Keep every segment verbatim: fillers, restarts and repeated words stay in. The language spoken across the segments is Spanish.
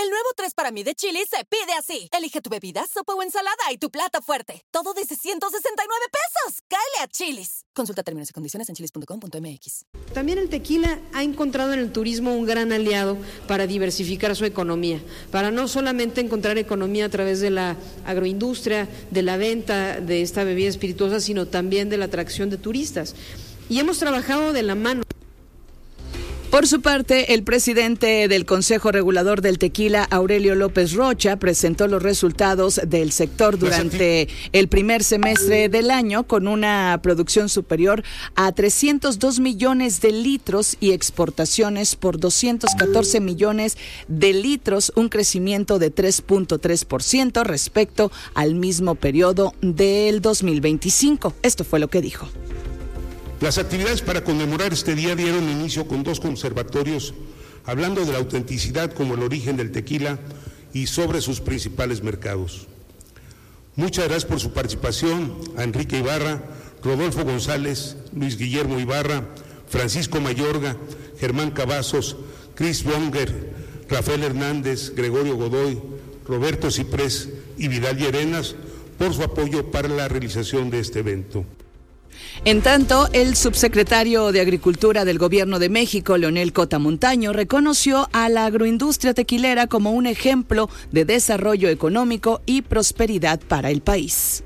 El nuevo tres para mí de Chili's se pide así. Elige tu bebida, sopa o ensalada y tu plato fuerte. Todo desde ciento sesenta y nueve pesos. ¡Cáele a Chili's! Consulta términos y condiciones en chilis punto com punto m x. También el tequila ha encontrado en el turismo un gran aliado para diversificar su economía, para no solamente encontrar economía a través de la agroindustria, de la venta de esta bebida espirituosa, sino también de la atracción de turistas. Y hemos trabajado de la mano. Por su parte, el presidente del Consejo Regulador del Tequila, Aurelio López Rocha, presentó los resultados del sector durante el primer semestre del año con una producción superior a trescientos dos millones de litros y exportaciones por doscientos catorce millones de litros, un crecimiento de tres punto tres por ciento respecto al mismo periodo del dos mil veinticinco. Esto fue lo que dijo. Las actividades para conmemorar este día dieron inicio con dos conservatorios, hablando de la autenticidad como el origen del tequila y sobre sus principales mercados. Muchas gracias por su participación a Enrique Ibarra, Rodolfo González, Luis Guillermo Ibarra, Francisco Mayorga, Germán Cavazos, Chris Bonger, Rafael Hernández, Gregorio Godoy, Roberto Ciprés y Vidal Llerenas por su apoyo para la realización de este evento. En tanto, el subsecretario de Agricultura del Gobierno de México, Leonel Cota Montaño, reconoció a la agroindustria tequilera como un ejemplo de desarrollo económico y prosperidad para el país.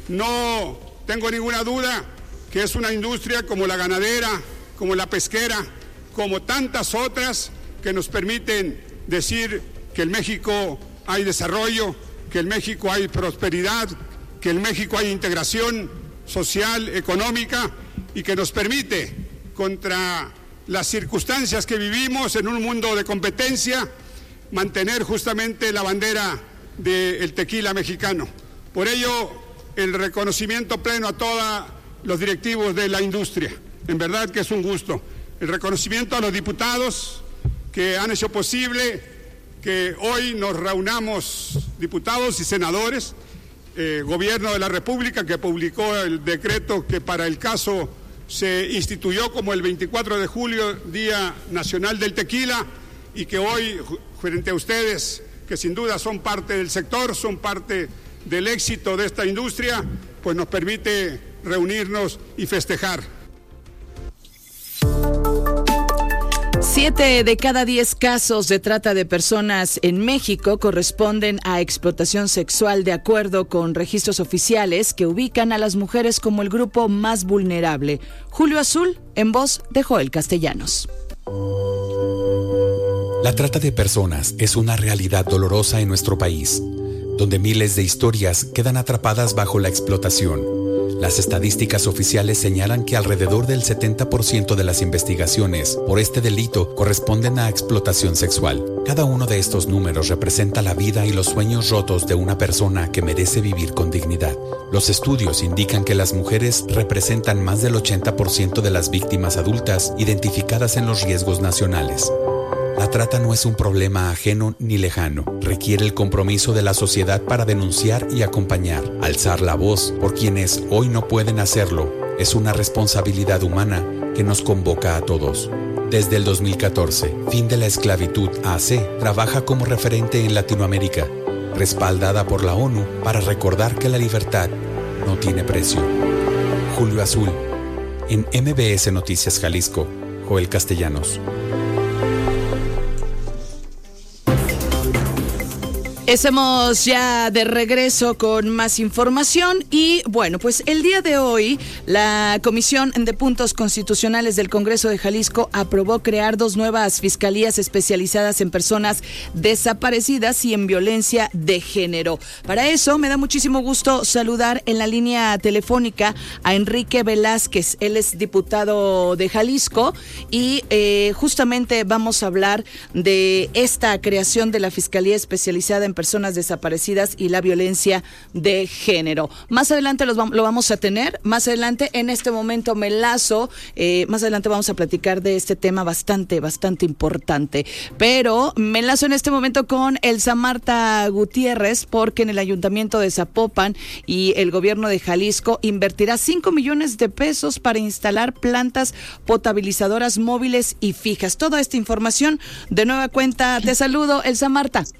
No tengo ninguna duda que es una industria como la ganadera, como la pesquera, como tantas otras que nos permiten decir que en México hay desarrollo, que en México hay prosperidad, que en México hay integración social, económica, y que nos permite, contra las circunstancias que vivimos en un mundo de competencia, mantener justamente la bandera del tequila mexicano. Por ello, el reconocimiento pleno a todos los directivos de la industria. En verdad que es un gusto. El reconocimiento a los diputados que han hecho posible que hoy nos reunamos, diputados y senadores, Eh, Gobierno de la República, que publicó el decreto que para el caso se instituyó como el veinticuatro de julio, Día Nacional del Tequila, y que hoy, frente a ustedes, que sin duda son parte del sector, son parte del éxito de esta industria, pues nos permite reunirnos y festejar. Siete de cada diez casos de trata de personas en México corresponden a explotación sexual, de acuerdo con registros oficiales que ubican a las mujeres como el grupo más vulnerable. Julio Azul, en voz de Joel Castellanos. La trata de personas es una realidad dolorosa en nuestro país, donde miles de historias quedan atrapadas bajo la explotación. Las estadísticas oficiales señalan que alrededor del setenta por ciento de las investigaciones por este delito corresponden a explotación sexual. Cada uno de estos números representa la vida y los sueños rotos de una persona que merece vivir con dignidad. Los estudios indican que las mujeres representan más del ochenta por ciento de las víctimas adultas identificadas en los riesgos nacionales. La trata no es un problema ajeno ni lejano. Requiere el compromiso de la sociedad para denunciar y acompañar. Alzar la voz por quienes hoy no pueden hacerlo es una responsabilidad humana que nos convoca a todos. Desde el dos mil catorce, Fin de la Esclavitud A C trabaja como referente en Latinoamérica, respaldada por la ONU para recordar que la libertad no tiene precio. Julio Azul, en M B S Noticias Jalisco, Joel Castellanos. Estamos ya de regreso con más información y bueno, pues el día de hoy la Comisión de Puntos Constitucionales del Congreso de Jalisco aprobó crear dos nuevas fiscalías especializadas en personas desaparecidas y en violencia de género. Para eso me da muchísimo gusto saludar en la línea telefónica a Enrique Velázquez. Él es diputado de Jalisco y eh, justamente vamos a hablar de esta creación de la Fiscalía Especializada en personas desaparecidas y la violencia de género. Más adelante los, lo vamos a tener, más adelante en este momento me lazo, eh, más adelante vamos a platicar de este tema bastante, bastante importante, pero me lazo en este momento con Elsa Marta Gutiérrez, porque en el Ayuntamiento de Zapopan y el Gobierno de Jalisco invertirá cinco millones de pesos para instalar plantas potabilizadoras móviles y fijas. Toda esta información, de nueva cuenta, te saludo, Elsa Marta.